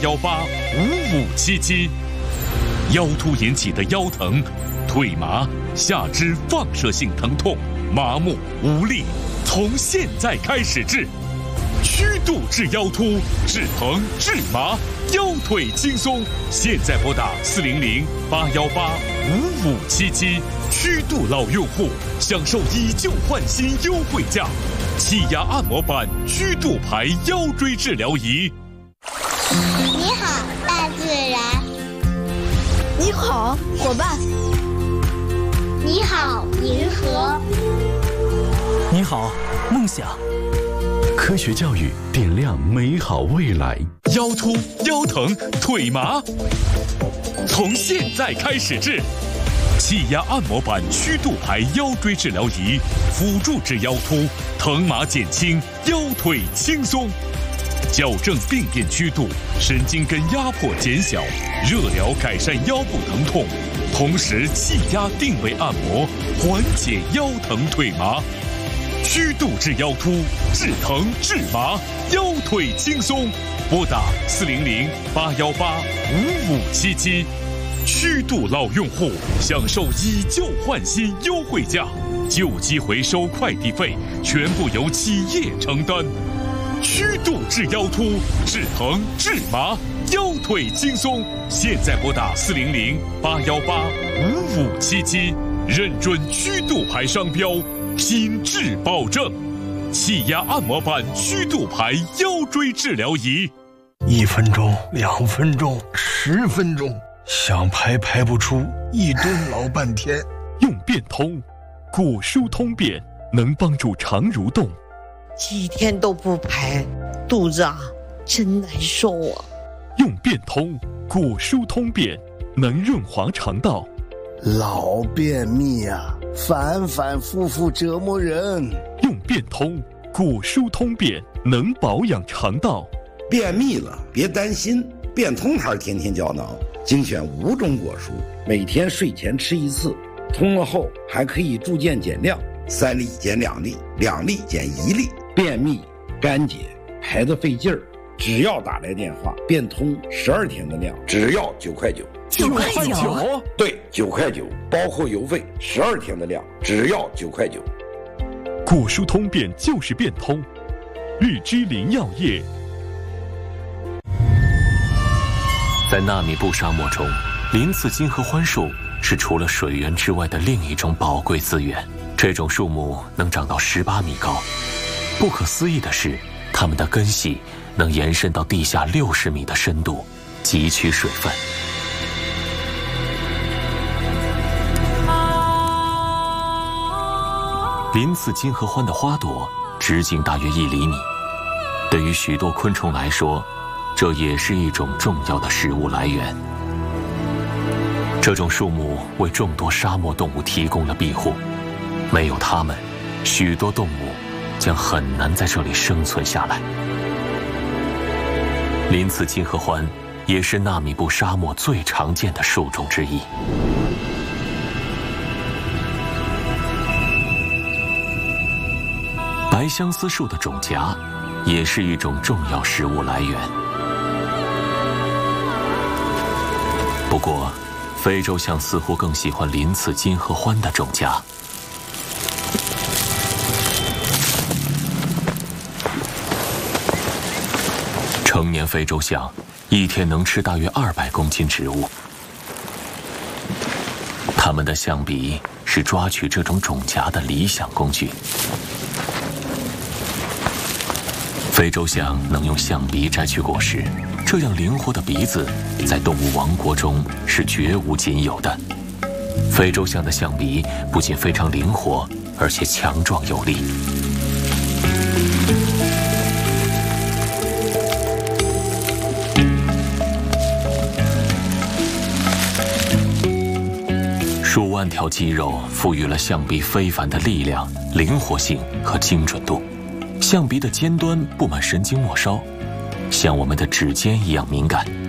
8185577。腰突引起的腰疼、腿麻、下肢放射性疼痛、麻木无力，从现在开始治。曲度治腰突，治疼治麻，腰腿轻松。现在拨打400-818-5577，曲度老用户享受以旧换新优惠价，气压按摩板曲度牌腰椎治疗仪。 你好，大自然。 你好，伙伴。 你好，银河。 你好，梦想。 科学教育点亮美好未来。 腰突、腰疼、腿麻，从现在开始治。气压按摩板曲度牌腰椎治疗仪，辅助治腰突，疼麻减轻，腰腿轻松。矫正病变曲度，神经根压迫减小，热疗改善腰部疼痛，同时气压定位按摩，缓解腰疼腿麻。曲度治腰突，治疼治麻，腰腿轻松。拨打400-818-5577。曲度老用户享受以旧换新优惠价，旧机回收快递费全部由企业承担。曲度治腰突，治疼治麻，腰腿轻松。现在拨打400-818-5577，认准曲度牌商标，品质保证。气压按摩板曲度牌腰椎治疗仪 ，1分钟、2分钟、10分钟，想排不出，一蹲老半天。 用变通，果蔬通便，能帮助肠蠕动。 几天都不排，肚子真难受啊。 用变通，果蔬通便，能润滑肠道。 老便秘反复折磨人。 用变通，果蔬通便，能保养肠道。 便秘了别担心，变通牌天天胶囊精选5种果蔬，每天睡前吃1次，通了后还可以逐渐减量，3粒减2粒，2粒减1粒。便秘、干结、排得费劲儿，只要打来电话，变通12天的量，只要9块9。 9块9？ 对，9块9，包括邮费，12天的量，只要9块9。 果蔬通便就是变通，日之林药业。 在纳米布沙漠中，鳞次金合欢树是除了水源之外的另一种宝贵资源。这种树木能长到18米高。不可思议的是，它们的根系能延伸到地下60米的深度，汲取水分。鳞次金合欢的花朵直径大约1厘米，对于许多昆虫来说，这也是一种重要的食物来源。这种树木为众多沙漠动物提供了庇护，没有它们，许多动物将很难在这里生存下来。鳞次金合欢也是纳米布沙漠最常见的树种之一。白相思树的种荚也是一种重要食物来源。不过，非洲象似乎更喜欢鳞次金合欢的种荚。成年非洲象一天能吃大约200公斤植物。它们的象鼻是抓取这种种荚的理想工具。非洲象能用象鼻摘取果实，这样灵活的鼻子在动物王国中是绝无仅有的。非洲象的象鼻不仅非常灵活，而且强壮有力。数万条肌肉赋予了象鼻非凡的力量、灵活性和精准度。象鼻的尖端布满神经末梢，像我们的指尖一样敏感。